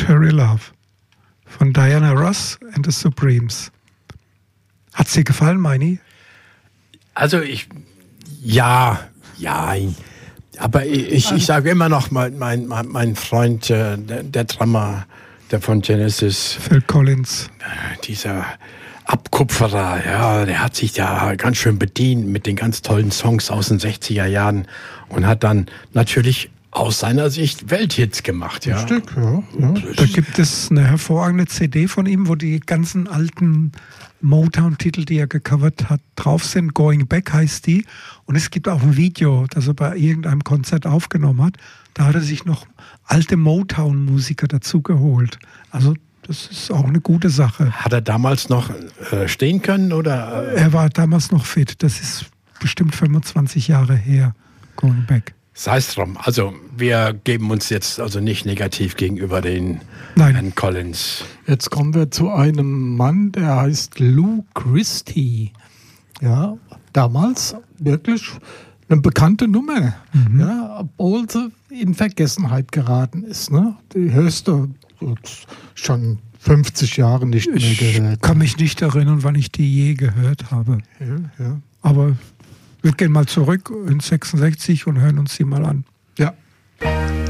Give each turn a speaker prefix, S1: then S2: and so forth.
S1: Momentary Love von Diana Ross and the Supremes. Hat's dir gefallen, Meini?
S2: Also aber ich sage immer noch, mein Freund, der Drummer, der von Genesis,
S1: Phil Collins,
S2: dieser Abkupferer, ja, der hat sich da ganz schön bedient mit den ganz tollen Songs aus den 60er Jahren und hat dann natürlich aus seiner Sicht Welthits gemacht. Ja.
S1: Ein Stück, ja. Da gibt es eine hervorragende CD von ihm, wo die ganzen alten Motown-Titel, die er gecovert hat, drauf sind. Going Back heißt die. Und es gibt auch ein Video, das er bei irgendeinem Konzert aufgenommen hat. Da hat er sich noch alte Motown-Musiker dazu geholt. Also das ist auch eine gute Sache.
S2: Hat er damals noch stehen können? Oder?
S1: Er war damals noch fit. Das ist bestimmt 25 Jahre her. Going Back.
S2: Sei es drum. Also wir geben uns jetzt also nicht negativ gegenüber den Herrn Collins.
S3: Jetzt kommen wir zu einem Mann, der heißt Lou Christie. Ja, damals wirklich eine bekannte Nummer. Ja, obwohl sie in Vergessenheit geraten ist. Ne? Die hörst du schon 50 Jahre nicht mehr gehört.
S1: Ich kann mich nicht erinnern, wann ich die je gehört habe.
S3: Ja.
S1: Aber wir gehen mal zurück in 66 und hören uns die mal an.
S3: Ja.